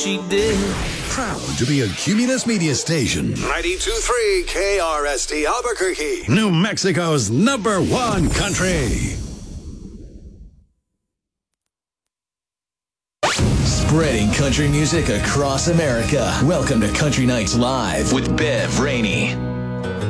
she did. Proud to be a Cumulus Media Station. 92.3 KRST Albuquerque. New Mexico's #1 country. Spreading country music across America. Welcome to Country Nights Live with Bev Rainey.